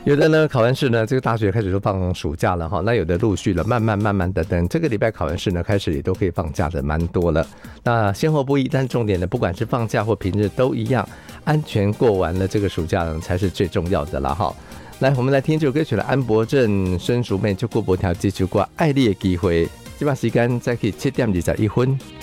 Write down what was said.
有的呢考完试呢，这个大学开始都放暑假了哈，那有的陆续了，慢慢的等这个礼拜考完试呢，开始也都可以放假的蛮多了。那先后不一，但重点呢，不管是放假或平日都一样，安全过完了这个暑假呢，才是最重要的啦哈。来，我们来听这首歌曲了，安博正、孙淑妹就过博条继续过爱你的机会，这把时间再去7:21。